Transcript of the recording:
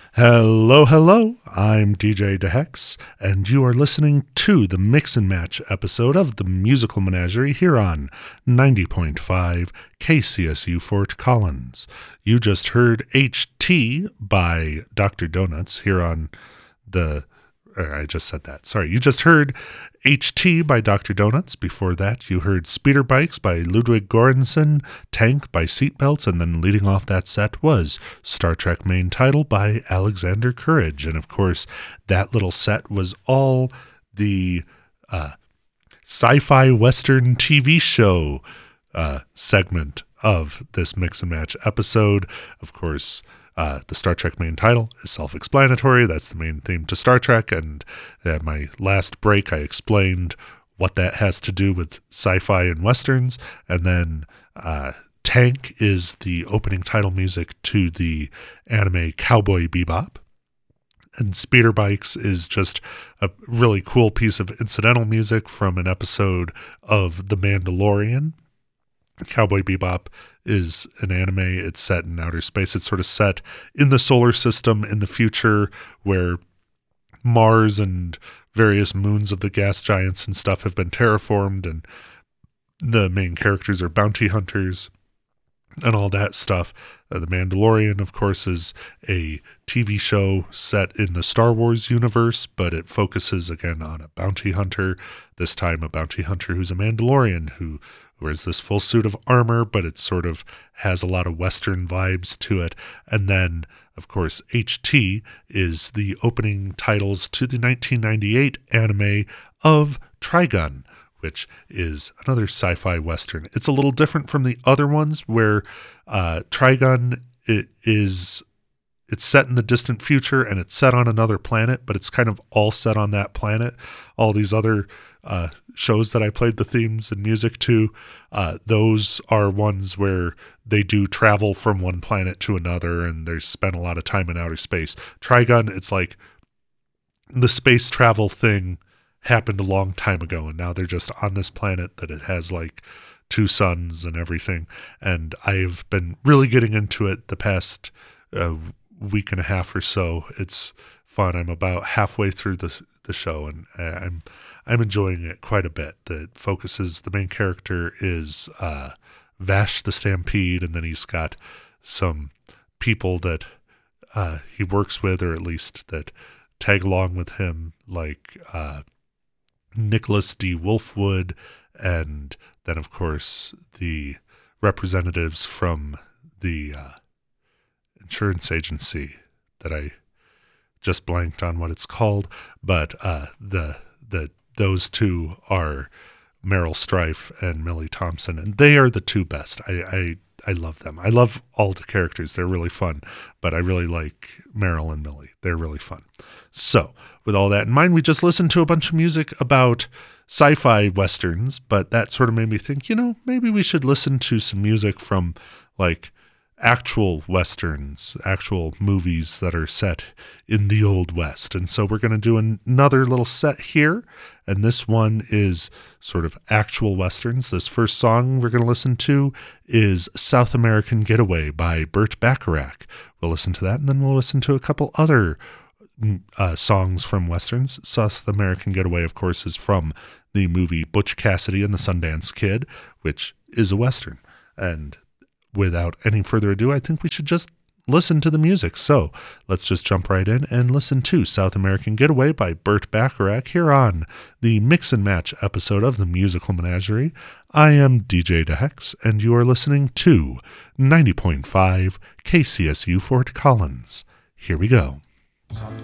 Hello, hello. I'm DJ DeHex, and you are listening to the Mix and Match episode of the Musical Menagerie here on 90.5 KCSU Fort Collins. You just heard HT by Dr. Donuts here on the... I just said that. Sorry. You just heard HT by Dr. Donuts. Before that, you heard Speeder Bikes by Ludwig Göransson, Tank by Seatbelts, and then leading off that set was Star Trek Main Title by Alexander Courage. And of course, that little set was all the sci-fi Western TV show segment of this Mix and Match episode. Of course, the Star Trek Main Title is self-explanatory. That's the main theme to Star Trek. And at my last break, I explained what that has to do with sci-fi and Westerns. And then Tank is the opening title music to the anime Cowboy Bebop. And Speeder Bikes is just a really cool piece of incidental music from an episode of The Mandalorian. Cowboy Bebop is an anime. It's set in outer space. It's sort of set in the solar system in the future where Mars and various moons of the gas giants and stuff have been terraformed, and the main characters are bounty hunters and all that stuff. The Mandalorian, of course, is a TV show set in the Star Wars universe, but it focuses again on a bounty hunter, this time a bounty hunter who's a Mandalorian who wears this full suit of armor, but it sort of has a lot of Western vibes to it. And then, of course, HT is the opening titles to the 1998 anime of Trigun, which is another sci-fi Western. It's a little different from the other ones where Trigun it's set in the distant future and it's set on another planet, but it's kind of all set on that planet. All these other shows that I played the themes and music to, those are ones where they do travel from one planet to another and they spend a lot of time in outer space. Trigun, it's like the space travel thing happened a long time ago and now they're just on this planet that it has like 2 suns and everything. And I've been really getting into it the past week and a half or so. It's fun. I'm about halfway through the show and I'm enjoying it quite a bit. That focuses, the main character is Vash the Stampede, and then he's got some people that he works with, or at least that tag along with him, like Nicholas D. Wolfwood, and then of course the representatives from the insurance agency that I just blanked on what it's called, but those two are Meryl Streep and Millie Thompson, and they are the two best. I love them. I love all the characters. They're really fun, but I really like Meryl and Millie. They're really fun. So with all that in mind, we just listened to a bunch of music about sci-fi Westerns, but that sort of made me think, maybe we should listen to some music from like actual Westerns, actual movies that are set in the Old West. And so we're going to do another little set here. And this one is sort of actual Westerns. This first song we're going to listen to is South American Getaway by Burt Bacharach. We'll listen to that, and then we'll listen to a couple other songs from Westerns. South American Getaway, of course, is from the movie Butch Cassidy and the Sundance Kid, which is a Western. And without any further ado, I think we should just listen to the music. So let's just jump right in and listen to South American Getaway by Burt Bacharach here on the Mix and Match episode of the Musical Menagerie. I am DJ DeHex, and you are listening to 90.5 KCSU Fort Collins. Here we go.